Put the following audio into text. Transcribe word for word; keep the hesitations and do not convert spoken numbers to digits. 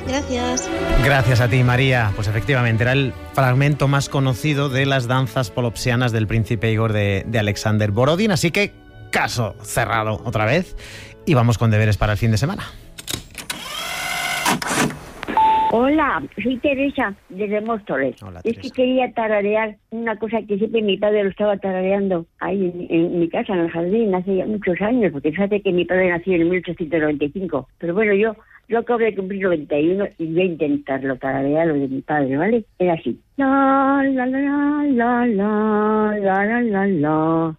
Gracias. Gracias a ti, María. Pues efectivamente, era el fragmento más conocido de las danzas polopsianas del príncipe Igor de, de Alexander Borodin. Así que, caso cerrado otra vez. Y vamos con deberes para el fin de semana. Hola, soy Teresa, desde Móstoles. Hola, es Teresa. que quería tararear una cosa que siempre mi padre lo estaba tarareando ahí en, en mi casa, en el jardín, hace ya muchos años, porque fíjate que mi padre nació en mil ochocientos noventa y cinco. Pero bueno, yo, yo acabo de cumplir noventa y uno y voy a intentarlo tararear lo de mi padre, ¿vale? Era así. La, la, la, la, la, la, la, la, la.